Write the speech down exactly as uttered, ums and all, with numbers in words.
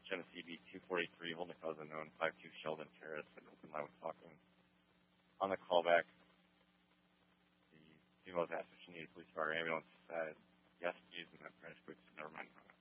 Genesee B two forty-three, holding the cause unknown, five two Sheldon Terrace, and open line with talking. On the callback, the female was asked if she needed police car or ambulance. Said yes, please, and then French boots, never mind.